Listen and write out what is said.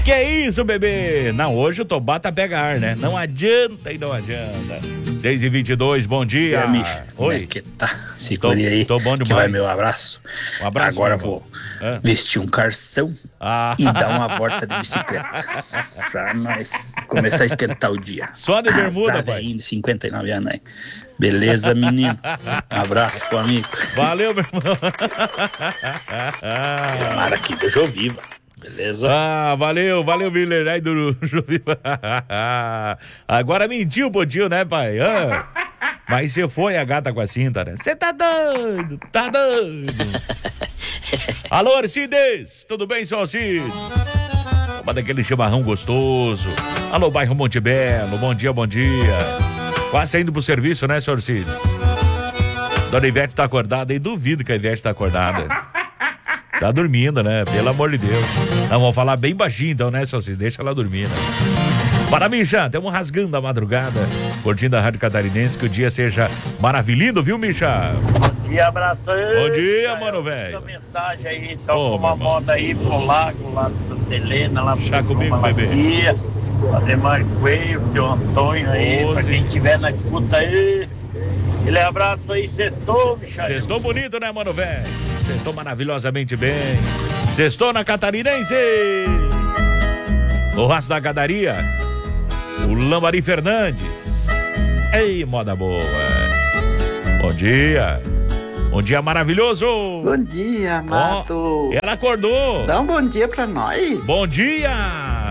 Que é isso, bebê? Não, hoje o Tobá tá pega ar, né? Não adianta e não adianta. 6h22, bom dia. Oi. Como é que tá? Segure aí. Tô bom demais. Que vai meu abraço. Um abraço. Agora vou vestir um calção e dar uma volta de bicicleta. Pra nós começar a esquentar o dia. Só de bermuda, pai. Ainda 59 anos aí. Beleza, menino? Um abraço pro amigo. Valeu, meu irmão. Tomara que do Joviva. Beleza? Valeu, Miller. Aí do Joviva. Agora mentiu pro tio, né, pai? Mas você foi a gata com a cinta, né? Você tá doido, Alô, Arcides, tudo bem, seu Alcides? Toma daquele chimarrão gostoso. Alô, bairro Monte Belo, bom dia. Quase saindo pro serviço, né, seu Alcides? Dona Ivete tá acordada e duvido que a Ivete tá acordada. Tá dormindo, né? Pelo amor de Deus. Não, vamos falar bem baixinho então, né, seu Alcides? Deixa ela dormir, né? Parabéns, Micha, estamos rasgando a madrugada, curtindo a Rádio Catarinense, que o dia seja maravilhoso, viu, Micha? Bom dia, abraço aí. Bom dia, mano, velho. Mensagem aí, toca uma moda aí pro lago, lá de Santa Helena, lá pro Chá comigo, bebê. Ademar Coelho, o seu Antônio aí, pra quem tiver na escuta aí. Aquele abraço aí, sextou, Micha. Sextou bonito, né, mano, velho? Sextou maravilhosamente bem. Sextou na Catarinense. O Raço da Gadaria. O Lambari Fernandes. Ei, moda boa. Bom dia. Bom dia maravilhoso. Bom dia, Mato. Ela acordou. Dá um bom dia pra nós. Bom dia.